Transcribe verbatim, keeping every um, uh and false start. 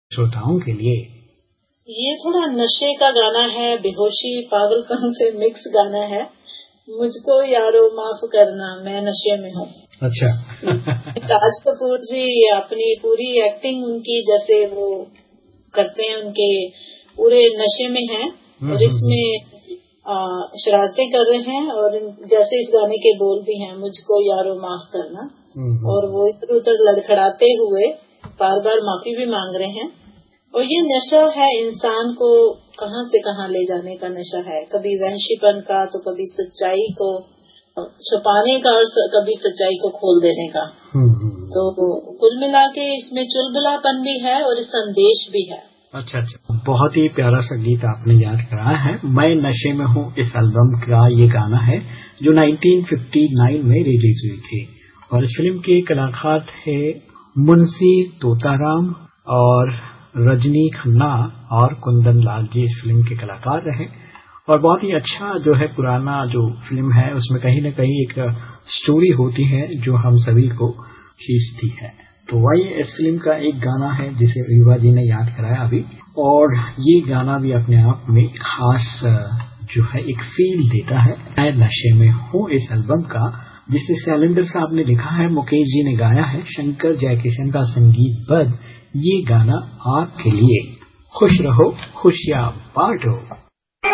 श्रोताओं के लिए। ये थोड़ा नशे का गाना है, बेहोशी पागलपन से मिक्स गाना है। मुझको यारो माफ करना, मैं नशे में हूँ। अच्छा। राज कपूर जी अपनी पूरी एक्टिंग उनकी जैसे वो करते हैं, उनके पूरे नशे में हैं और इसमें शरारतें कर रहे हैं और जैसे इस गाने के बोल भी हैं, मुझको यारो माफ करना, और वो इधर उधर लड़खड़ाते हुए बार बार माफी भी मांग रहे हैं। और ये नशा है इंसान को कहां से कहां ले जाने का नशा है, कभी वहशीपन का तो कभी सच्चाई को छुपाने का और कभी सच्चाई को खोल देने का। तो कुल मिला के इसमें चुलबुलापन भी है और संदेश भी है। अच्छा अच्छा, बहुत ही प्यारा सा गीत आपने याद कराया है। मैं नशे में हूँ इस एल्बम का ये गाना है जो नाइनटीन फिफ्टी नाइन में रिलीज हुई थी और इस फिल्म के कलाकार थे मुंशी तोताराम और रजनी खन्ना और कुंदन लाल जी इस फिल्म के कलाकार रहे। और बहुत ही अच्छा जो है पुराना जो फिल्म है उसमें कहीं न कहीं एक स्टोरी होती है जो हम सभी को खींचती है। तो वही इस फिल्म का एक गाना है जिसे विभा जी ने याद कराया अभी, और ये गाना भी अपने आप में खास जो है एक फील देता है। मैं नशे में हूँ इस एल्बम का, जिसे शैलेंद्र साहब ने लिखा है, मुकेश जी ने गाया है, शंकर जयकिशन का संगीतबद्ध ये गाना आपके लिए। खुश रहो खुशियाँ बांटो।